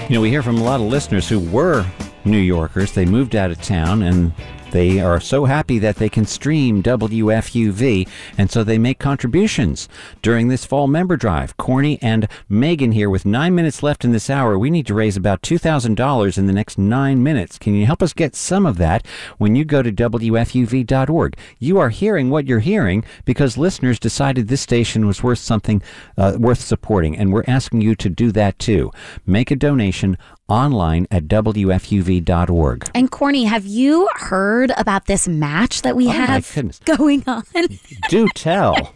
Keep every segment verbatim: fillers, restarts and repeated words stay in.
You know, we hear from a lot of listeners who were New Yorkers. They moved out of town, and they are so happy that they can stream W F U V, and so they make contributions during this fall member drive. Corny and Megan here with nine minutes left in this hour. We need to raise about two thousand dollars in the next nine minutes. Can you help us get some of that when you go to W F U V dot org? You are hearing what you're hearing because listeners decided this station was worth something, uh, worth supporting, and we're asking you to do that too. Make a donation online at W F U V dot org. And Corny, have you heard about this match that we oh have going on? Do tell.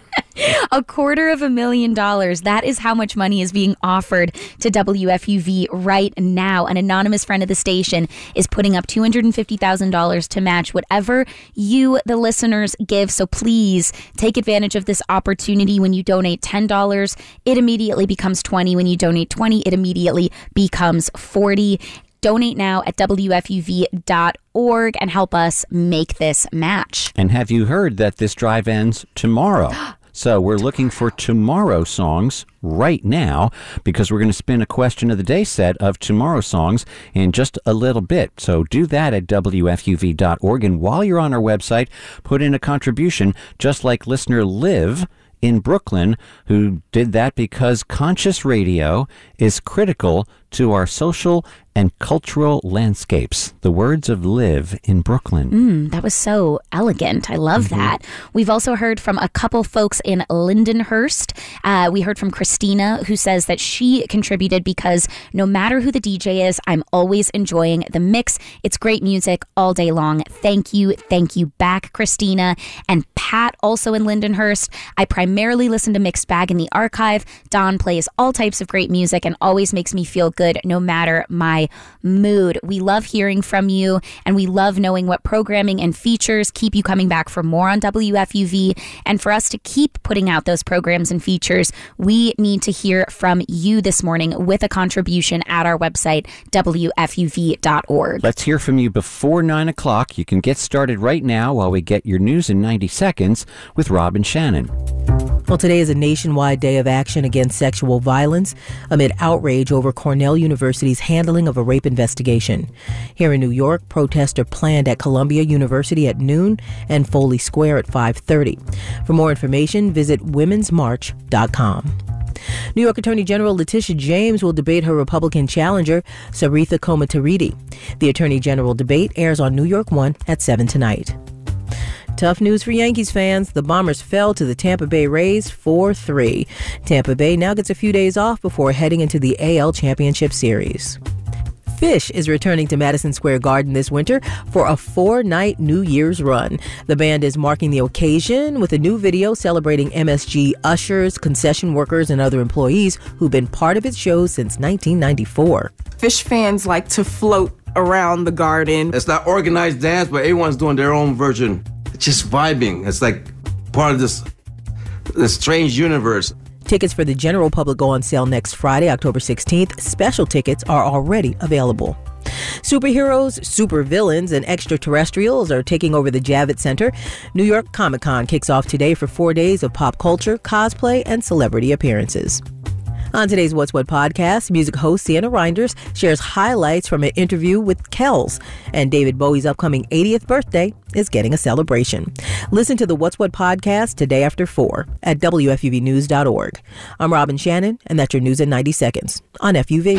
A quarter of a million dollars. That is how much money is being offered to W F U V right now. An anonymous friend of the station is putting up two hundred fifty thousand dollars to match whatever you, the listeners, give. So please take advantage of this opportunity. When you donate ten dollars, it immediately becomes twenty dollars. When you donate twenty dollars, it immediately becomes forty dollars. Donate now at W F U V dot org and help us make this match. And have you heard that this drive ends tomorrow? So we're looking for tomorrow songs right now because we're going to spin a question of the day set of tomorrow songs in just a little bit. So do that at W F U V dot org. And while you're on our website, put in a contribution just like listener Liv in Brooklyn, who did that because conscious radio is critical to our social and cultural landscapes. The words of Liv in Brooklyn. Mm, that was so elegant. I love mm-hmm. that. We've also heard from a couple folks in Lindenhurst. Uh, we heard from Christina, who says that she contributed because no matter who the D J is, I'm always enjoying the mix. It's great music all day long. Thank you. Thank you back, Christina. And Pat, also in Lindenhurst. I primarily listen to Mixed Bag in the archive. Don plays all types of great music and always makes me feel good no matter my mood. We love hearing from you, and we love knowing what programming and features keep you coming back for more on W F U V. And for us to keep putting out those programs and features, we need to hear from you this morning with a contribution at our website, W F U V dot org. Let's hear from you before nine o'clock. You can get started right now while we get your news in ninety seconds with Rob and Shannon. Well, today is a nationwide day of action against sexual violence amid outrage over Cornell University's handling of a rape investigation. Here in New York, protests are planned at Columbia University at noon and Foley Square at five thirty. For more information, visit womens march dot com. New York Attorney General Letitia James will debate her Republican challenger, Saritha Komataridi. The Attorney General debate airs on New York One at seven tonight. Tough news for Yankees fans. The Bombers fell to the Tampa Bay Rays four three. Tampa Bay now gets a few days off before heading into the A L Championship Series. Phish is returning to Madison Square Garden this winter for a four-night New Year's run. The band is marking the occasion with a new video celebrating M S G ushers, concession workers, and other employees who've been part of its shows since nineteen ninety-four. Phish fans like to float around the garden. It's not organized dance, but everyone's doing their own version. It's just vibing. It's like part of this, this strange universe. Tickets for the general public go on sale next Friday, October sixteenth. Special tickets are already available. Superheroes, supervillains, and extraterrestrials are taking over the Javits Center. New York Comic Con kicks off today for four days of pop culture, cosplay, and celebrity appearances. On today's What's What podcast, music host Sienna Reinders shares highlights from an interview with Kells, and David Bowie's upcoming eightieth birthday is getting a celebration. Listen to the What's What podcast today after four at W F U V news dot org. I'm Robin Shannon, and that's your news in ninety seconds on F U V.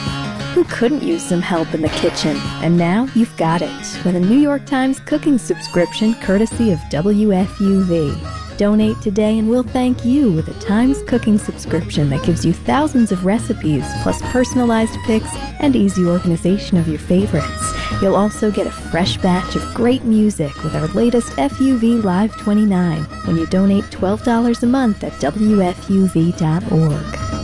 Who couldn't use some help in the kitchen? And now you've got it with a New York Times cooking subscription courtesy of W F U V. Donate today and we'll thank you with a Times cooking subscription that gives you thousands of recipes, plus personalized picks and easy organization of your favorites. You'll also get a fresh batch of great music with our latest F U V Live twenty-nine when you donate twelve dollars a month at W F U V dot org.